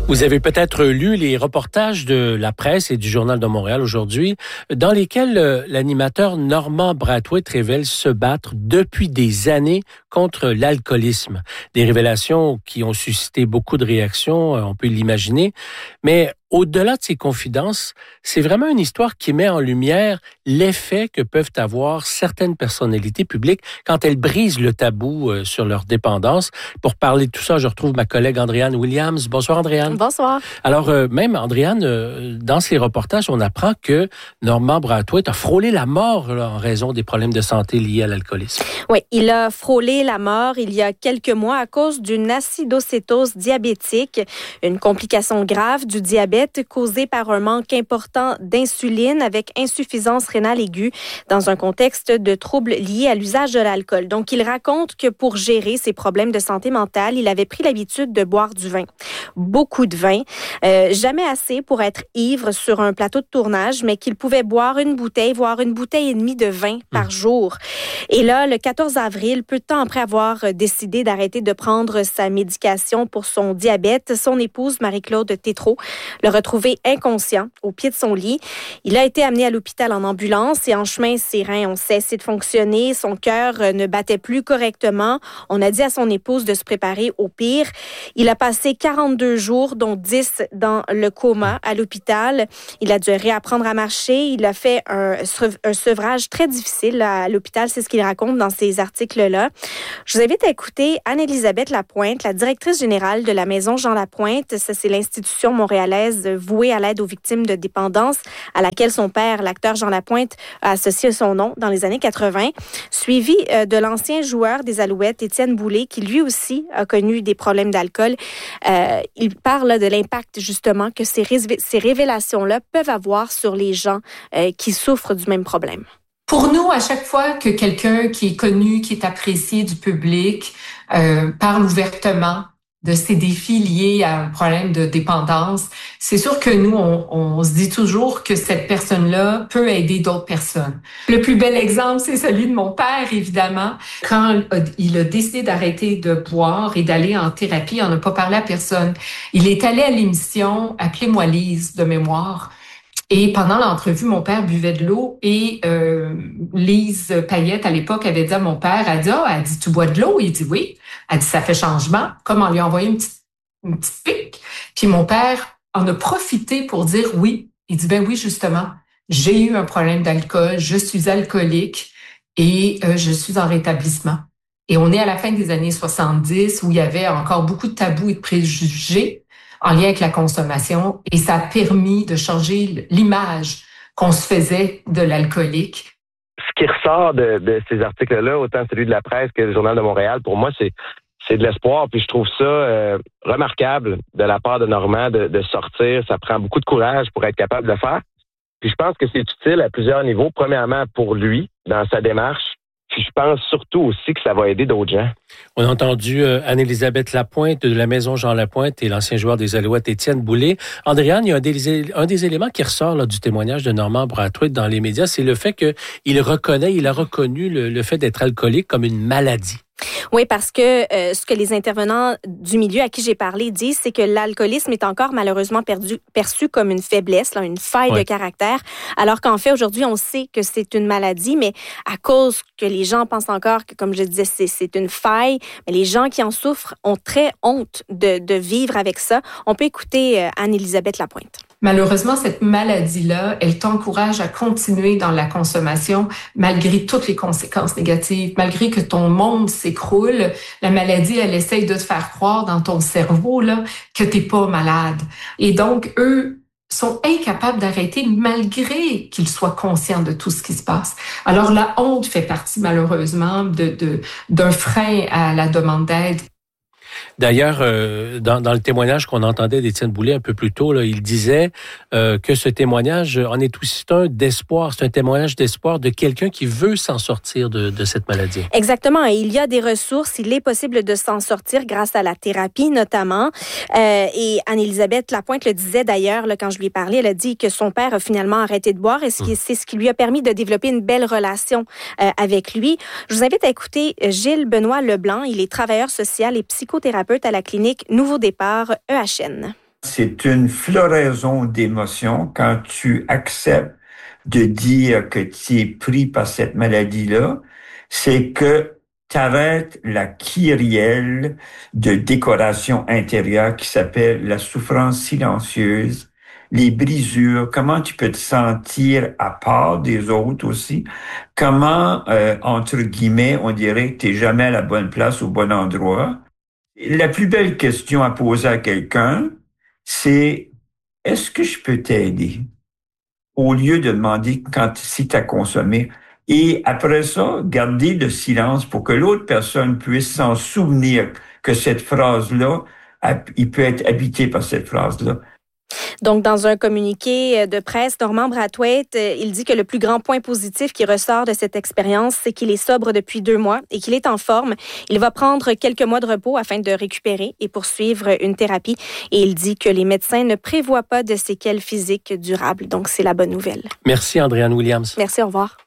Vous avez peut-être lu les reportages de la presse et du Journal de Montréal aujourd'hui, dans lesquels l'animateur Normand Brathwaite révèle se battre depuis des années contre l'alcoolisme. Des révélations qui ont suscité beaucoup de réactions, on peut l'imaginer. Mais au-delà de ces confidences, c'est vraiment une histoire qui met en lumière l'effet que peuvent avoir certaines personnalités publiques quand elles brisent le tabou sur leur dépendance. Pour parler de tout ça, je retrouve ma collègue Andréane Williams. Bonsoir Andréane. Bonsoir. Alors, même Andréane, dans ces reportages, on apprend que Normand Brathwaite a frôlé la mort là, en raison des problèmes de santé liés à l'alcoolisme. Oui, il a frôlé la mort il y a quelques mois à cause d'une acidocétose diabétique, une complication grave du diabète causée par un manque important d'insuline avec insuffisance rénale aiguë dans un contexte de troubles liés à l'usage de l'alcool. Donc, il raconte que pour gérer ses problèmes de santé mentale, il avait pris l'habitude de boire du vin. Beaucoup de vin, jamais assez pour être ivre sur un plateau de tournage, mais qu'il pouvait boire une bouteille, voire une bouteille et demie de vin par jour. Et là, le 14 avril, peu de temps après avoir décidé d'arrêter de prendre sa médication pour son diabète, son épouse Marie-Claude Tétrault l'a retrouvé inconscient au pied de son lit. Il a été amené à l'hôpital en ambulance et en chemin, ses reins ont cessé de fonctionner, son cœur ne battait plus correctement. On a dit à son épouse de se préparer au pire. Il a passé 42 jours, dont 10 dans le coma à l'hôpital. Il a dû réapprendre à marcher. Il a fait un sevrage très difficile à l'hôpital. C'est ce qu'il raconte dans ces articles-là. Je vous invite à écouter Anne-Élisabeth Lapointe, la directrice générale de la Maison Jean Lapointe. Ça, c'est l'institution montréalaise vouée à l'aide aux victimes de dépendance à laquelle son père, l'acteur Jean Lapointe, a associé son nom dans les années 80. Suivi de l'ancien joueur des Alouettes, Étienne Boulay, qui lui aussi a connu des problèmes d'alcool. Il parle de l'impact, justement, que ces révélations-là peuvent avoir sur les gens qui souffrent du même problème. Pour nous, à chaque fois que quelqu'un qui est connu, qui est apprécié du public, parle ouvertement de ces défis liés à un problème de dépendance, c'est sûr que nous, on se dit toujours que cette personne-là peut aider d'autres personnes. Le plus bel exemple, c'est celui de mon père, évidemment. Quand il a décidé d'arrêter de boire et d'aller en thérapie, on n'a pas parlé à personne. Il est allé à l'émission « Appelez-moi Lise » de mémoire. Et pendant l'entrevue, mon père buvait de l'eau et Lise Payette, à l'époque, avait dit à mon père, elle dit, tu bois de l'eau? Il dit oui. Elle dit, ça fait changement. Comme on lui a envoyé une petite pique. Puis mon père en a profité pour dire oui. Il dit, ben oui, justement, j'ai eu un problème d'alcool, je suis alcoolique et je suis en rétablissement. Et on est à la fin des années 70 où il y avait encore beaucoup de tabous et de préjugés en lien avec la consommation, et ça a permis de changer l'image qu'on se faisait de l'alcoolique. Ce qui ressort de ces articles-là, autant celui de la presse que le Journal de Montréal, pour moi, c'est de l'espoir, puis je trouve ça remarquable de la part de Normand de sortir. Ça prend beaucoup de courage pour être capable de le faire. Puis je pense que c'est utile à plusieurs niveaux. Premièrement, pour lui, dans sa démarche. Puis je pense surtout aussi que ça va aider d'autres gens. On a entendu Anne-Élisabeth Lapointe de la Maison Jean Lapointe et l'ancien joueur des Alouettes, Étienne Boulay. Andréane, il y a un des éléments qui ressort là, du témoignage de Normand Brathwaite dans les médias, c'est le fait qu'il a reconnu le fait d'être alcoolique comme une maladie. Oui, parce que ce que les intervenants du milieu à qui j'ai parlé disent, c'est que l'alcoolisme est encore malheureusement perçu comme une faiblesse, là, une faille de caractère, alors qu'en fait, aujourd'hui, on sait que c'est une maladie, mais à cause que les gens pensent encore que, comme je disais, c'est une faille, mais les gens qui en souffrent ont très honte de vivre avec ça. On peut écouter Anne-Élisabeth Lapointe. Malheureusement, cette maladie-là, elle t'encourage à continuer dans la consommation malgré toutes les conséquences négatives, malgré que ton monde s'écroule. La maladie, elle essaye de te faire croire dans ton cerveau là que t'es pas malade. Et donc, eux sont incapables d'arrêter malgré qu'ils soient conscients de tout ce qui se passe. Alors, la honte fait partie, malheureusement, d'un frein à la demande d'aide. D'ailleurs, dans le témoignage qu'on entendait d'Étienne Boulay un peu plus tôt, là, il disait que ce témoignage en est aussi un d'espoir. C'est un témoignage d'espoir de quelqu'un qui veut s'en sortir de cette maladie. Exactement. Et il y a des ressources. Il est possible de s'en sortir grâce à la thérapie, notamment. Et Anne-Élisabeth Lapointe le disait d'ailleurs, là, quand je lui ai parlé, elle a dit que son père a finalement arrêté de boire et c'est ce qui lui a permis de développer une belle relation avec lui. Je vous invite à écouter Gilles Benoît Leblanc. Il est travailleur social et psychothérapeute à la clinique Nouveau Départ EHN. C'est une floraison d'émotions quand tu acceptes de dire que tu es pris par cette maladie-là. C'est que tu arrêtes la kyrielle de décoration intérieure qui s'appelle la souffrance silencieuse, les brisures, comment tu peux te sentir à part des autres aussi, comment, entre guillemets, on dirait que tu n'es jamais à la bonne place au bon endroit. La plus belle question à poser à quelqu'un, c'est « Est-ce que je peux t'aider? » Au lieu de demander si tu as consommé. Et après ça, garder le silence pour que l'autre personne puisse s'en souvenir que cette phrase-là, il peut être habité par cette phrase-là. Donc, dans un communiqué de presse, Normand Brathwaite, il dit que le plus grand point positif qui ressort de cette expérience, c'est qu'il est sobre depuis 2 mois et qu'il est en forme. Il va prendre quelques mois de repos afin de récupérer et poursuivre une thérapie. Et il dit que les médecins ne prévoient pas de séquelles physiques durables. Donc, c'est la bonne nouvelle. Merci, Andréanne Williams. Merci, au revoir.